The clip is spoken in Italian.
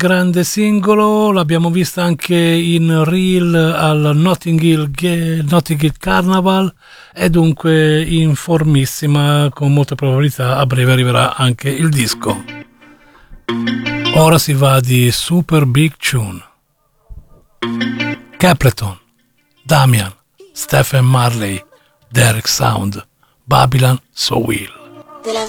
grande singolo, l'abbiamo vista anche in reel al Notting Hill Carnival, è dunque in formissima, con molte probabilità a breve arriverà anche il disco. Ora si va di Super Big Tune. Capleton, Damian, Stephen Marley, Derek Sound, Babylon So Will. De la